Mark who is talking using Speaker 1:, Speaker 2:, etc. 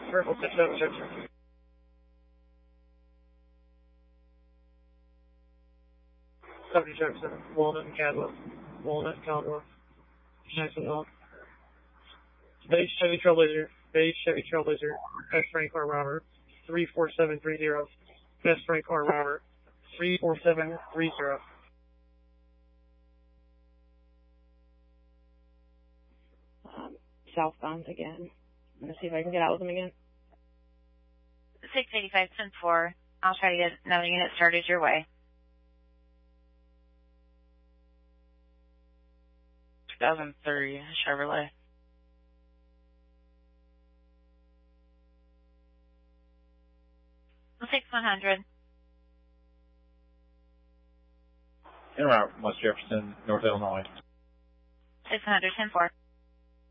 Speaker 1: Purple 676. Subject Jackson, Walnut and Cadwell. Walnut, Caldwell. Jackson, Elk. Beige Chevy Trailblazer. Beige Chevy Trailblazer. Best Frank R. Robert. 34730. Best Frank R. Robert. 34730.
Speaker 2: Southbound again. I'm gonna see if I can get out with them again.
Speaker 3: 685, 10-4. I'll try to get another unit started your way.
Speaker 4: 2003 Chevrolet.
Speaker 3: We'll take 100.
Speaker 5: En route from West Jefferson, North Illinois.
Speaker 3: 600, 10-4.